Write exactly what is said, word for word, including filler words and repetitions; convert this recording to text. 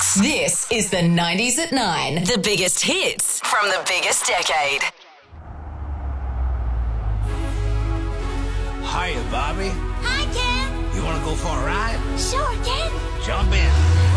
Max. This is the nineties at nine. The biggest hits from the biggest decade. Hiya, Bobby. Hi, Ken. You want to go for a ride? Sure, Ken. Jump in.